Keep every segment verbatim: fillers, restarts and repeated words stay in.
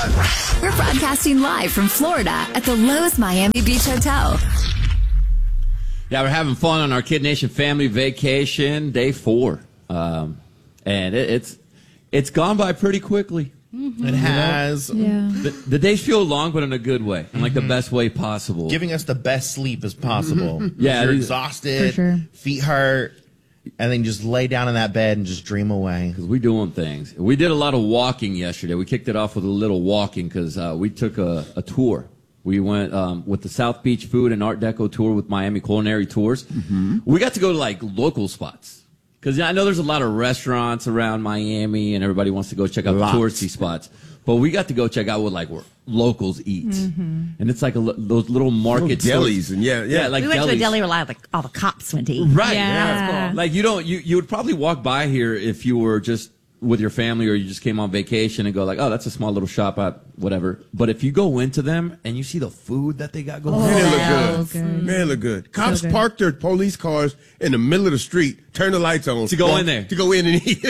We're broadcasting live from Florida at the Lowe's Miami Beach Hotel. Yeah, we're having fun on our Kid Nation family vacation, day four. Um, and it, it's it's gone by pretty quickly. Mm-hmm. It has. Yeah. The, the days feel long, but in a good way, in like the best way possible. Giving us the best sleep as possible. Yeah, You're these- exhausted, For sure. feet hurt, and then just lay down in that bed and just dream away. Because we doing things. We did a lot of walking yesterday. We kicked it off with a little walking because uh, we took a, a tour. We went um, with the South Beach Food and Art Deco tour with Miami Culinary Tours. Mm-hmm. We got to go to like local spots. Because I know there's a lot of restaurants around Miami and everybody wants to go check out Lots. the touristy spots. But we got to go check out what like where locals eat. Mm-hmm. And it's like a, those little market Little stores. delis and yeah, yeah. Yeah, like we went delis. to a deli where like the, all the cops went to eat. Right. Yeah. That was cool. Like you don't you, you would probably walk by here if you were just with your family or you just came on vacation and go like, oh, that's a small little shop at whatever. But if you go into them and you see the food that they got going on. Man, they look smells good. good. Man, they look good. Cops So good. park their police cars in the middle of the street, turn the lights on. To go walk- in there. To go in and eat.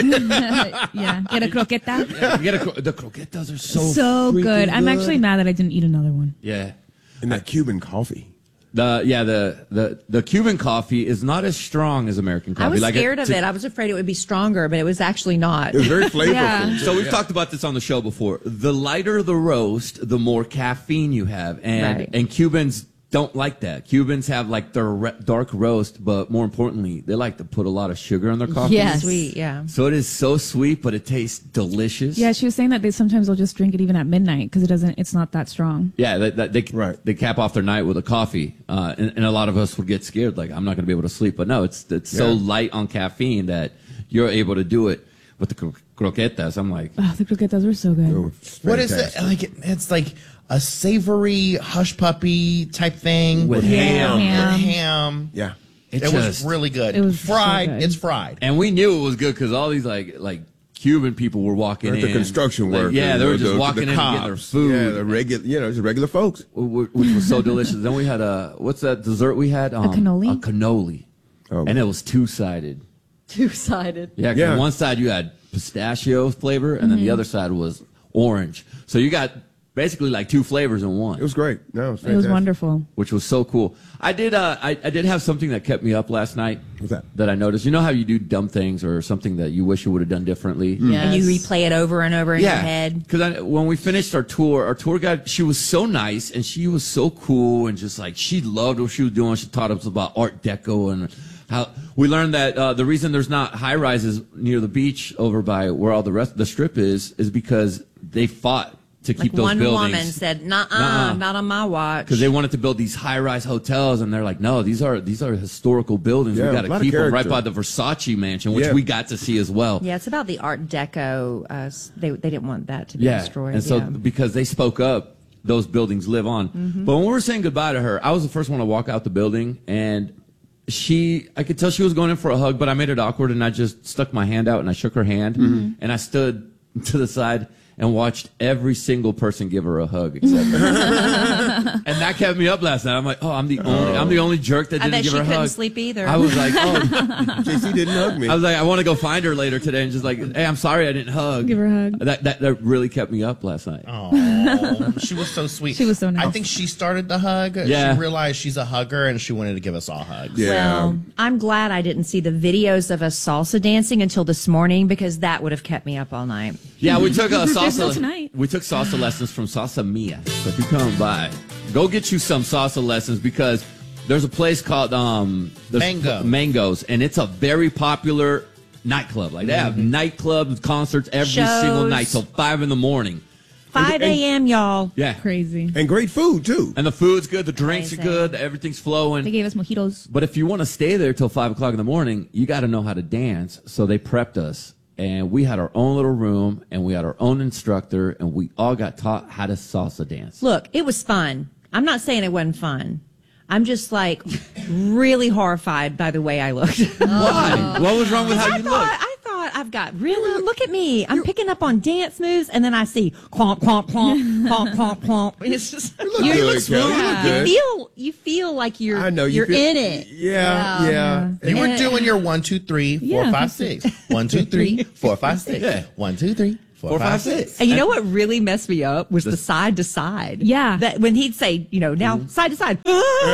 Yeah. Get a croqueta. Yeah, you get a, the croquetas are so So freaking good. I'm actually mad that I didn't eat another one. Yeah. And that Cuban coffee. The yeah the, the the Cuban coffee is not as strong as American coffee. I was like scared it, of to- it. I was afraid it would be stronger, but it was actually not. It was very flavorful. Yeah. So we've talked about this on the show before. The lighter the roast, the more caffeine you have, and Right. and Cubans don't like that. Cubans have like their re- dark roast, but more importantly, they like to put a lot of sugar in their coffee. Yes. Sweet, yeah. So it is so sweet, but it tastes delicious. Yeah, she was saying that they sometimes will just drink it even at midnight because it doesn't. It's not that strong. Yeah, they, they, they, Right. they cap off their night with a coffee, uh, and, and a lot of us would get scared, like I'm not going to be able to sleep. But no, it's it's so Yeah. light on caffeine that you're able to do it with the cro- croquetas. I'm like, Oh, the croquetas were so good. Oh, it's What is it? fantastic. Like it, it's like a savory hush puppy type thing With ham. With Ham. ham. Yeah. It, It was just- really good. It was so fried. good. It's fried. and we knew it was good because all these like like Cuban people were walking Or in. the construction Like, workers. yeah, they were or just the- walking the in and getting their cops. food. Yeah, the regular, you know, just regular folks. wh- which was so delicious. Then we had a what's that dessert we had? Um, cannoli? A cannoli, Oh. and it was two sided. Two sided. Yeah, 'cause Yeah. on one side you had pistachio flavor, and then the other side was orange. So you got basically like two flavors in one, It was great. No, it was It fantastic. was wonderful. which was so cool. I did. Uh, I, I did have something that kept me up last night. What's that? That I noticed. You know how you do dumb things or something that you wish you would have done differently. And you replay it over and over in your head. Because when we finished our tour, our tour guide, she was so nice and she was so cool and just like she loved what she was doing. She taught us about Art Deco and how we learned that uh, the reason there's not high rises near the beach over by where all the rest the strip is is because they fought to keep Like those one buildings. woman said, "Nuh-uh, Nuh-uh. not on my watch." Because they wanted to build these high-rise hotels, and they're like, "No, these are these are historical buildings. Yeah, we a got lot to of keep them right character. by the Versace mansion, which Yeah. we got to see as well." Yeah, it's about the Art Deco. Uh, s- they they didn't want that to be Yeah, destroyed. and so yeah. because they spoke up, those buildings live on. Mm-hmm. But when we were saying goodbye to her, I was the first one to walk out the building, and she, I could tell she was going in for a hug, but I made it awkward, and I just stuck my hand out and I shook her hand, Mm-hmm. and I stood to the side and watched every single person give her a hug except her. And that kept me up last night. I'm like, oh, I'm the only, I'm the only jerk that I didn't bet give she her a hug. couldn't sleep either. I was like, oh. J C didn't hug me. I was like, I want to go find her later today and just like, hey, I'm sorry I didn't hug. Give her a hug. That that, that really kept me up last night. Oh, she was so sweet. She was so nice. I think she started the hug. Yeah. She realized she's a hugger and she wanted to give us all hugs. yeah. Well, I'm glad I didn't see the videos of us salsa dancing until this morning because that would have kept me up all night. Yeah, we took a There's still salsa. tonight. We took salsa lessons from Salsa Mia. So if you come by, go get you some salsa lessons because there's a place called um there's Mango. Mangoes, and it's a very popular nightclub. Like they have nightclub concerts every Shows. single night till five in the morning. five a.m., y'all. Yeah, Crazy. And great food, too. and the food's good, the drinks Amazing. are good, everything's flowing. They gave us mojitos. But if you want to stay there till five o'clock in the morning, you got to know how to dance. So they prepped us, and we had our own little room, and we had our own instructor, and we all got taught how to salsa dance. Look, it was fun. I'm not saying it wasn't fun. I'm just like really horrified by the way I looked. Why? What was wrong with how I you thought, look? I thought I've got really look at me. I'm picking up on dance moves, and then I see clomp clomp clomp clomp clomp clomp. It's just You look you, good, look- Kelly. You look you good. feel you feel like you're I know. You you're feel- in it. Yeah, yeah. You were And- doing your one, two, three, four, Yeah. five, six. One, two, three, four, five, six. Yeah. One, two, three, Four, five, six. And you know what really messed me up was the side to side. Yeah. That when he'd say, you know, now side to side.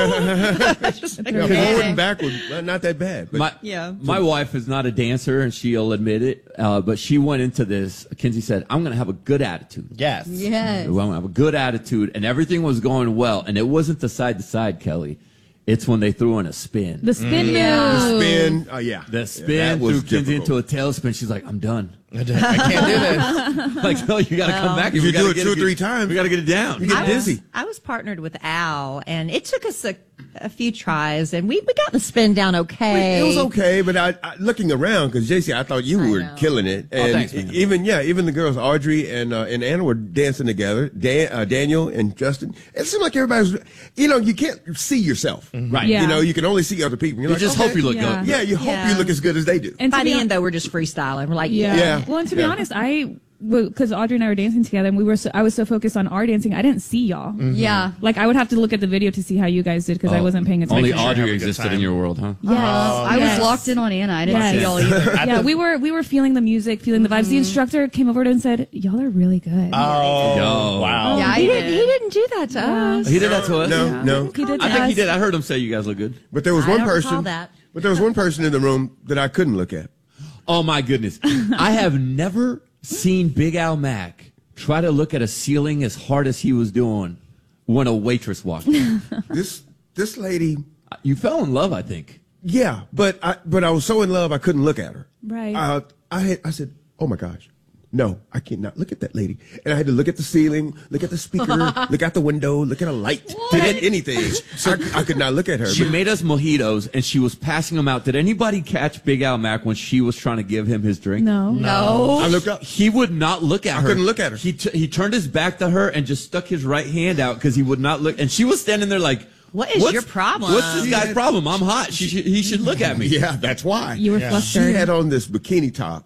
Just like, Yeah, okay. forward and backward, uh, not that bad. But My, Yeah. my wife is not a dancer, and she'll admit it. Uh, but she went into this. Kinsey said, "I'm going to have a good attitude. Yes. Yes. I'm going to have a good attitude," and everything was going well. And it wasn't the side to side, Kelly. It's when they threw in a spin. The spin Yeah. move. spin, oh yeah, The Yeah, spin that was threw Kinsey into difficult. a tailspin. She's like, "I'm done." I can't do this. Like, no, you got to come back. If We you gotta do it get two or get- three times, we got to get it down. you get I dizzy. was, I was partnered with Al, and it took us a, a few tries, and we, we got the spin down okay. It was okay, but I, I looking around because J C, I thought you were know. killing it, and thanks, man. even yeah, even the girls Audrey and uh, and Anna were dancing together. Dan, uh, Daniel and Justin. It seemed like everybody was, you know, you can't see yourself, Right. Yeah. You know, you can only see other people. You're You like, just okay. hope you look Yeah. good. Yeah, you hope Yeah. you look as good as they do. And By to the be end, hon- though, we're just freestyling. We're like, Yeah. yeah. Yeah. Well, and to be Yeah. honest, I because Audrey and I were dancing together, and we were so, I was so focused on our dancing, I didn't see y'all. Yeah. Like I would have to look at the video to see how you guys did because I wasn't paying attention. Only Making sure you have Audrey a good existed time. in your world, huh? Yes. I yes. was locked in on Anna. I didn't Yes. see y'all either. Yeah, we were we were feeling the music, feeling the vibes. The instructor came over to and said, "Y'all are really good." Oh, Yo. wow. Yeah, I He did. didn't, he didn't do that to us. He did that to us. No, no. He did. I to think he us. did. I heard him say you guys look good. But there was I one don't recall person. that. But there was one person in the room that I couldn't look at. Oh my goodness. I have never seen Big Al Mack try to look at a ceiling as hard as he was doing when a waitress walked in. This this lady, You fell in love, I think. yeah, but I but I was so in love I couldn't look at her. Right. Uh, I had, I said, oh my gosh. No, I cannot look at that lady. And I had to look at the ceiling, look at the speaker, look out the window, look at a light, did it, anything. So I, I could not look at her. She But- made us mojitos and she was passing them out. Did anybody catch Big Al Mack when she was trying to give him his drink? No. No. I looked up. He would not look at I her. couldn't look at her. He t- he turned his back to her and just stuck his right hand out because he would not look. And she was standing there like, What is "What's- your problem?" What's this guy's problem? I'm hot. She should, he should look at me." Yeah, that's why. You were Yeah. She flustered. had on this bikini top.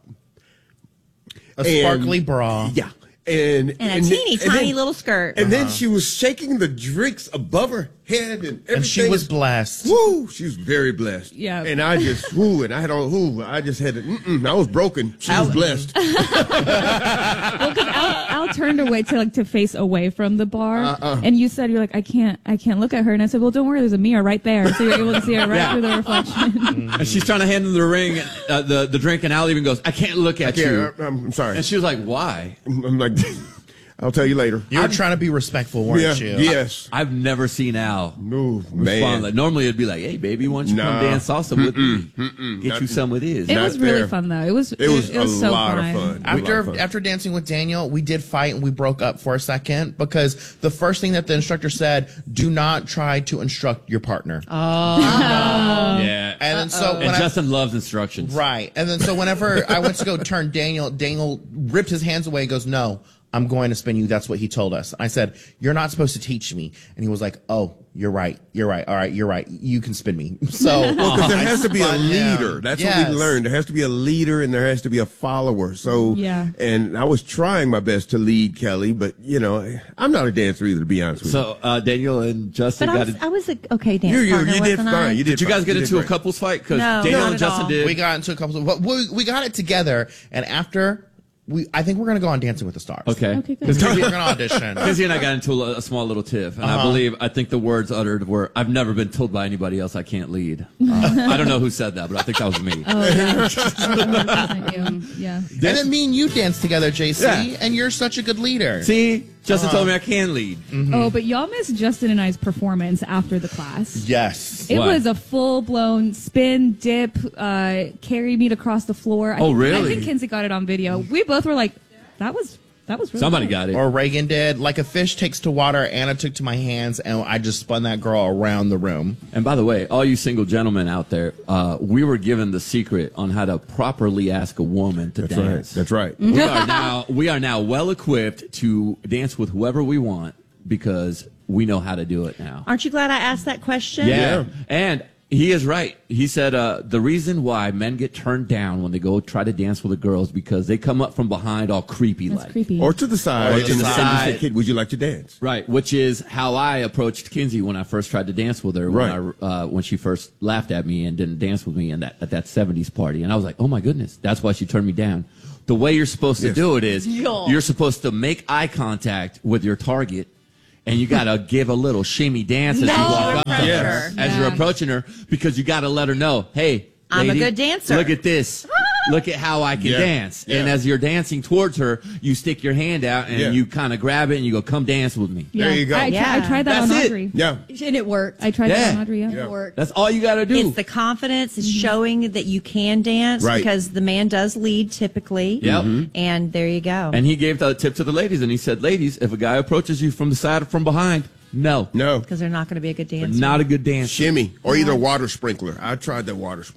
A And- sparkly bra. Yeah. And, And a teeny then- tiny then- little skirt. And then she was shaking the drinks above her head and everything. And she was blessed. Woo! She was very blessed. Yeah. And I just, woo, and I had on, woo, I just had to, mm-mm, I was broken. She was blessed. Well, because Al, Al turned away to like to face away from the bar, and you said you're like, I can't, I can't look at her, and I said, well, don't worry, there's a mirror right there, so you're able to see her right Yeah. through the reflection. And she's trying to hand him the ring, uh, the the drink, and Al even goes, "I can't look at Yeah, you." I'm, I'm sorry. And she was like, "Why?" I'm like, I'll tell you later. You were trying to be respectful, weren't Yeah, you? yes. I've never seen Al No, respond man. like. Normally it'd be like, "Hey, baby, why don't you Nah. come dance salsa with me? Get you Nothing. some of this." It Not was really there. fun though. It was. It was, it was a so lot fun. of fun. A lot of After fun. after dancing with Daniel, we did fight and we broke up for a second because the first thing that the instructor said, do not try to instruct your partner. Yeah. And then so when And I, Justin loves instructions. right. And then so whenever I went to go turn Daniel, Daniel ripped his hands away and goes, "No, I'm going to spin you. That's what he told us." I said, "You're not supposed to teach me." And he was like, "Oh, you're right. You're right. All right, you're right. You can spin me." So Well, because there I has to be a spun him. leader. That's Yes. what we learned. There has to be a leader and there has to be a follower. So, Yeah. and I was trying my best to lead Kelly, but you know, I'm not a dancer either, to be honest with you. So uh, Daniel and Justin But I got was, it. I was a okay dance You, you, partner, you did wasn't fine. I? You did. Did you guys fine. get did into a great. couples fight? Because No, Daniel not and at Justin all. did. We got into a couple of, but we, we got it together. And after we, I think we're going to go on Dancing with the Stars. Okay. Okay, good. Because We're going to audition. Kizzy and I got into a, a small little tiff, and Uh-huh. I believe I think the words uttered were, "I've never been told by anybody else I can't lead." Uh, I don't know who said that, but I think that was me. Oh yeah. yeah. And then me and you danced together, J C, Yeah. and you're such a good leader. See, Justin told me I can lead. Oh, but y'all missed Justin and I's performance after the class. Yes. It What? was a full blown spin, dip, uh, carry me across the floor. I Oh, think, really? I think Kinsey got it on video. We both were like, that was that was really Somebody good. got it. Or Reagan did. Like a fish takes to water, Anna took to my hands, and I just spun that girl around the room. And by the way, all you single gentlemen out there, uh, we were given the secret on how to properly ask a woman to That's right. dance. That's right. We are now we are now well equipped to dance with whoever we want because we know how to do it now. Aren't you glad I asked that question? Yeah. And He is right. He said uh, the reason why men get turned down when they go try to dance with a girl is because they come up from behind all creepy That's like. creepy. Or to the side. Or to and the the side. say, kid, would you like to dance? Right, which is how I approached Kinsey when I first tried to dance with her. Right. When I uh, when she first laughed at me and didn't dance with me in that at that seventies party, and I was like, oh my goodness, that's why she turned me down. The way you're supposed to Yes. do it is Yeah. you're supposed to make eye contact with your target. And you gotta give a little shimmy dance as No you walk up to her, pressure. as you're Yeah. approaching her, because you gotta let her know, hey, I'm a lady, good dancer. Look at this. Look at how I can Yeah. dance. And Yeah. as you're dancing towards her, you stick your hand out and Yeah. you kind of grab it and you go, come dance with me. There you go. I, Yeah. I tried that That's on it. Audrey. Yeah. And it worked. I tried Yeah. that on Audrey. Yeah. Yeah. It worked. That's all you gotta do. It's the confidence. It's showing that you can dance Right. because the man does lead typically. Yep. Mhm. And there you go. And he gave the tip to the ladies and he said, ladies, if a guy approaches you from the side or from behind, no. No. Because they're not going to be a good dancer. Not a good dancer. Shimmy. Or either water sprinkler. I tried that water sprinkler.